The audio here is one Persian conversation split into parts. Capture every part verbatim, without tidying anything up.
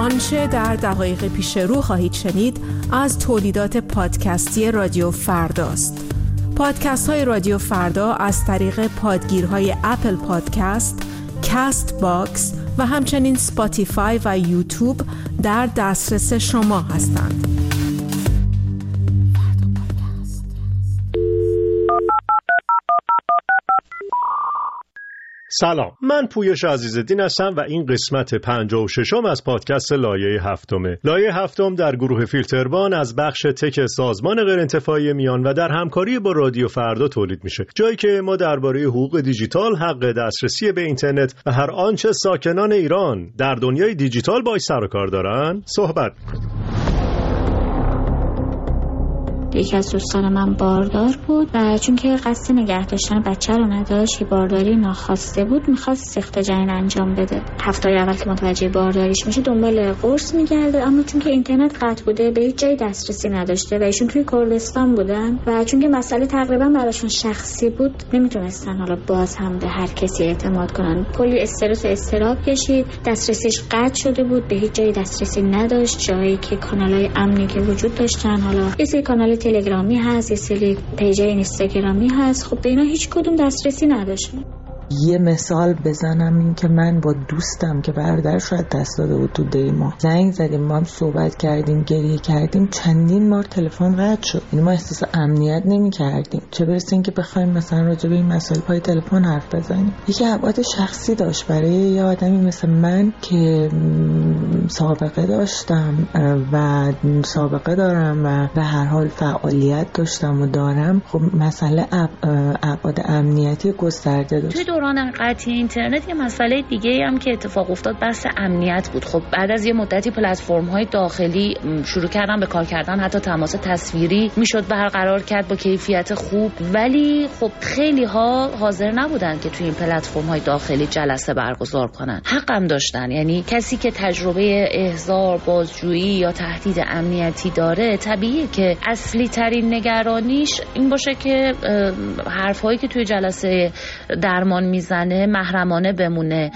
آنچه در دقایق پیش رو خواهید شنید از تولیدات پادکستی رادیو فرداست. پادکست های رادیو فردا از طریق پادگیرهای اپل پادکست، کست باکس و همچنین سپاتیفای و یوتیوب در دسترس شما هستند. سلام، من پویش عزیزالدین هستم و این قسمت پنجاه و ششم از پادکست لایه هفتمه. لایه هفتم در گروه فیلتربان از بخش تک سازمان غیرانتفاعی میان و در همکاری با رادیو فردا تولید میشه، جایی که ما درباره حقوق دیجیتال، حق دسترسی به اینترنت و هر آنچه ساکنان ایران در دنیای دیجیتال باهاش سر و کار دارن صحبت می‌کنیم. یکی از دوستان من باردار بود و چون که قصد نگه داشتن بچه رو نداشت که بارداری ناخواسته بود، میخواست سخت جنین انجام بده. هفته‌ی اول که متوجه بارداریش میشه دنبال قرص میگرده، اما چون که اینترنت قطع بوده به هیچ جای دسترسی نداشته و ایشون توی کردستان بودن و چون که مسئله تقریبا براشون شخصی بود نمیتونستن حالا باز هم به هر کسی اعتماد کنن. کلی استرس و اضطراب کشید، دسترسیش قطع شده بود، به هیچ جای دسترسی نداشت. جایی که کانالای امنی که وجود داشتن، حالا یه سری کانال تلگرامی هست، یه سری پیج اینستاگرامی هست، خب به اینا هیچ کدوم دسترسی نداشت. یه مثال بزنم، این که من با دوستم که برادرش رو دست داده بود تو دیما زنگ زدیم، ما هم صحبت کردیم، گریه کردیم، چندین بار تلفن قطع شد. یعنی ما احساس امنیت نمی کردیم، چه برسه این که بخوایم مثلا راجع به این مسائل پای تلفن حرف بزنیم. یکی ابعاد شخصی داشت برای یه آدمی مثل من که سابقه داشتم و سابقه دارم و به هر حال فعالیت داشتم و دارم. خب مسئله ابعاد امنیتی گسترده داشت. دوران قطعی اینترنت یه مسئله دیگه هم که اتفاق افتاد بحث امنیت بود. خب بعد از یه مدتی پلتفرم‌های داخلی شروع کردن به کار کردن، حتی تماس تصویری میشد برقرار کرد با کیفیت خوب، ولی خب خیلی ها حاضر نبودن که توی این پلتفرم‌های داخلی جلسه برگزار کنن. حقم داشتن. یعنی کسی که تجربه احضار، بازجویی یا تهدید امنیتی داره، طبیعیه که اصلی ترین نگرانیش این باشه که حرفایی که توی جلسه درمان میزنه محرمانه بمونه.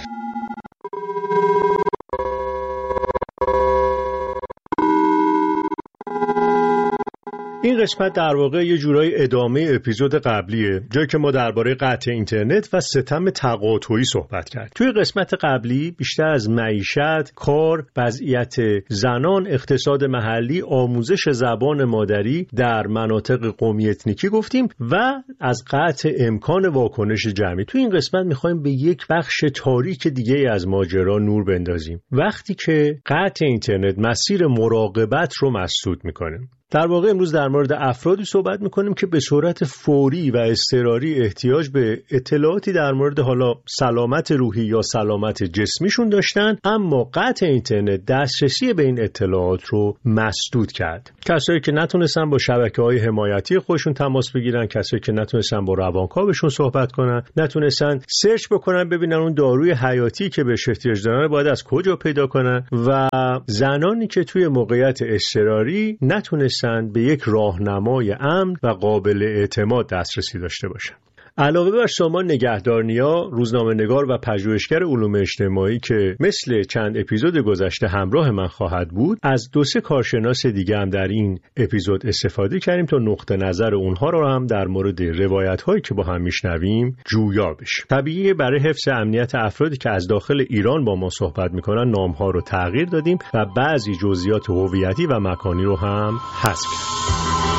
این قسمت در واقع یه جورای ادامه اپیزود قبلیه، جایی که ما درباره قطع اینترنت و ستم تقاطعی صحبت کردیم. توی قسمت قبلی بیشتر از معیشت، کار، وضعیت زنان، اقتصاد محلی، آموزش زبان مادری در مناطق قومی اتنیکی گفتیم و از قطع امکان واکنش جمعی. توی این قسمت می‌خوایم به یک بخش تاریک دیگه از ماجرا نور بندازیم، وقتی که قطع اینترنت مسیر مراقبت رو مسدود می‌کنه. در واقع امروز در مورد افرادی صحبت میکنیم که به صورت فوری و اضطراری احتیاج به اطلاعاتی در مورد حالا سلامت روحی یا سلامت جسمیشون داشتن، اما قطع اینترنت دسترسی به این اطلاعات رو مسدود کرد. کسایی که نتونستن با شبکه‌های حمایتی خودشون تماس بگیرن، کسایی که نتونستن با روانکاوشون صحبت کنن، نتونستن سرچ بکنن ببینن اون داروی حیاتی که بهش احتیاج دارن باید از کجا پیدا کنن، و زنانی که توی موقعیت اضطراری نتونستن به یک راهنمای امن و قابل اعتماد دسترسی داشته باشن. علاوه بر سامان نگهدارنیا، روزنامه‌نگار و پژوهشگر علوم اجتماعی که مثل چند اپیزود گذشته همراه من خواهد بود، از دو سه کارشناس دیگه هم در این اپیزود استفاده کردیم تا نقطه نظر اونها رو هم در مورد روایت‌هایی که با هم میشنویم جویا بشیم. طبیعیه برای حفظ امنیت افرادی که از داخل ایران با ما صحبت میکنن نام‌ها رو تغییر دادیم و بعضی جزئیات هویتی و مکانی رو هم حذف کردیم.